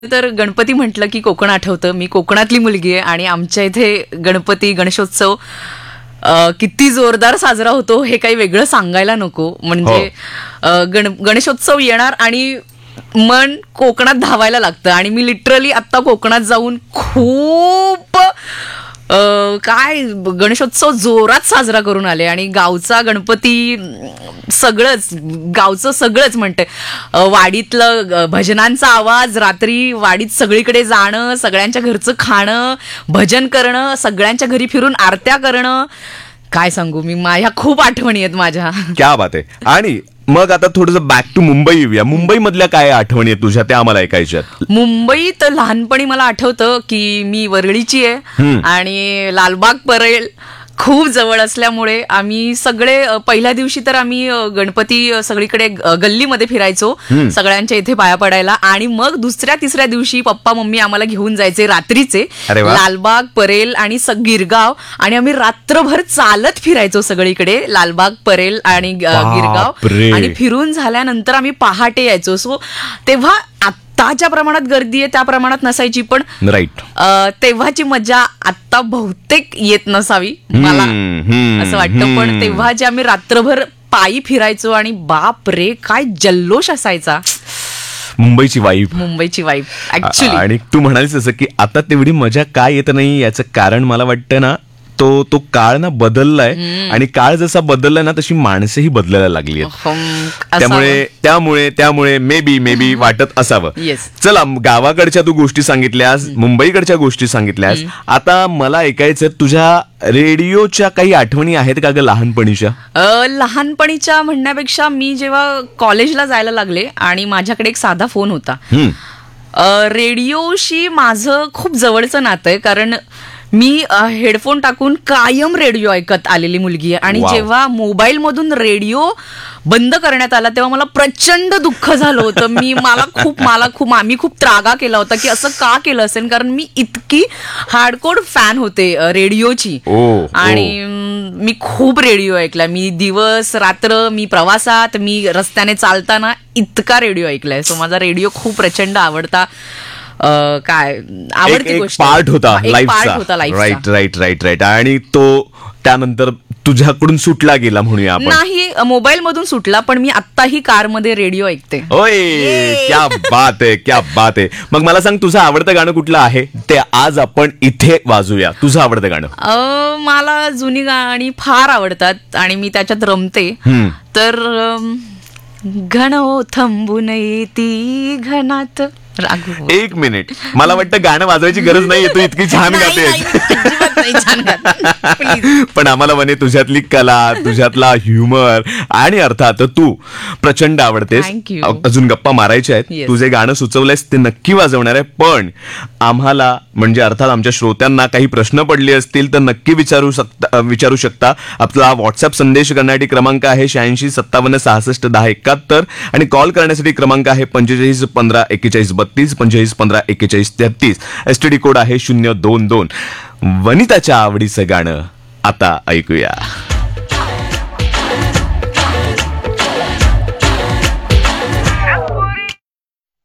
तर गणपती म्हटलं की कोकण आठवतं. मी कोकणातली मुलगी आहे आणि आमच्या इथे गणपती गणेशोत्सव किती जोरदार साजरा होतो हे काही वेगळं सांगायला नको. म्हणजे गणेशोत्सव येणार आणि मन कोकणात धावायला लागतं. आणि मी लिटरली आत्ता कोकणात जाऊन खूप काय गणेशोत्सव जोरात साजरा करून आले. आणि गावचा गणपती सगळंच गावचं सगळंच म्हणते. वाडीतलं भजनांचा आवाज, रात्री वाडीत सगळीकडे जाणं, सगळ्यांच्या घरचं खाणं, भजन करणं, सगळ्यांच्या घरी फिरून आरत्या करणं. काय सांगू मी, माझ्या खूप आठवणी आहेत माझ्या. क्या बात आहे. आणि मग आता थोडंसं बॅक टू मुंबई येऊया. मुंबई मधल्या काय आठवणी आहेत तुझ्या, त्या आम्हाला ऐकायच्या. मुंबईत लहानपणी मला आठवतं की मी वरळीची आहे आणि लालबाग परेल खूप जवळ असल्यामुळे आम्ही सगळे पहिल्या दिवशी तर आम्ही गणपती सगळीकडे गल्लीमध्ये फिरायचो, सगळ्यांच्या इथे पाया पडायला. आणि मग दुसऱ्या तिसऱ्या दिवशी पप्पा मम्मी आम्हाला घेऊन जायचे रात्रीचे लालबाग परेल आणि गिरगाव. आणि आम्ही रात्रभर चालत फिरायचो सगळीकडे लालबाग परेल आणि गिरगाव. आणि फिरून झाल्यानंतर आम्ही पहाटे यायचो. सो तेव्हा आत्ताच्या प्रमाणात गर्दी आहे त्या प्रमाणात नसायची, पण राईट तेव्हाची मजा आत्ता बहुतेक येत नसावी मला असं वाटतं. पण तेव्हा जे आम्ही रात्रभर पायी फिरायचो आणि बाप रे काय जल्लोष असायचा. मुंबईची वाईब ऍक्च्युली. आणि तू म्हणालीस असं की आता तेवढी मजा काय येत नाही, याचं कारण मला वाटतं ना तो काळ ना बदललाय. आणि काळ जसा बदललाय ना तशी माणसंही बदलायला लागली आहेत. त्यामुळे मे बी वाटत असावं. चला, गावाकडच्या तू गोष्टी सांगितल्यास, मुंबईकडच्या गोष्टी सांगितल्यास, आता मला ऐकायचं तुझ्या रेडिओच्या काही आठवणी आहेत का ग लहानपणीच्या? लहानपणीच्या म्हणण्यापेक्षा मी जेव्हा कॉलेजला जायला लागले आणि माझ्याकडे एक साधा फोन होता, रेडिओशी माझं खूप जवळचं नातं आहे. कारण मी हेडफोन टाकून कायम रेडिओ ऐकत आलेली मुलगी आहे. आणि जेव्हा मोबाईल मधून रेडिओ बंद करण्यात आला तेव्हा मला प्रचंड दुःख झालं होतं. आम्ही खूप त्रागा केला होता की असं का केलं असेल, कारण मी इतकी हार्डकोर फॅन होते रेडिओची. आणि मी खूप रेडिओ ऐकला. मी दिवस रात्र, मी प्रवासात, मी रस्त्याने चालताना इतका रेडिओ ऐकलाय. सो माझा रेडिओ खूप प्रचंड आवडता आवडती गोष्ट, पार्ट होता लाईफचा. राईट. आणि तो त्यानंतर तुझ्याकडून सुटला गेला म्हणूया आपण. नाही, मोबाईल मधून सुटला, पण मी आत्ताही कारमध्ये रेडिओ ऐकते. ओय, क्या बात आहे. मग मला सांग, तुझं आवडतं गाणं कुठलं आहे ते आज आपण इथे वाजूया. तुझं आवडतं गाणं? मला जुनी गाणी फार आवडतात आणि मी त्याच्यात रमते. तर घन थांबून येती घनात. एक मिनिट, मला वाटतं गाणं वाजवायची गरज नाहीये, तू इतकी छान गाते. पण आम्हाला म्हणे तुझ्यातली कला, तुझ्यातला ह्युमर आणि अर्थात तू प्रचंड आवडतेस. अजून गप्पा मारायच्या आहेत. तुझे गाणं सुचवलंयस ते नक्की वाजवणार आहे. पण आम्हाला म्हणजे अर्थात आमच्या श्रोत्यांना काही प्रश्न पडले असतील तर नक्की विचारू शकता. आपला व्हॉट्सअप संदेश करण्यासाठी क्रमांक आहे 86 57 66 10 71 आणि कॉल करण्यासाठी क्रमांक आहे 45 15 41 32 45 15 41 33. STD कोड आहे 022. वनिताच्या आवडीचं गाणं आता ऐकूया.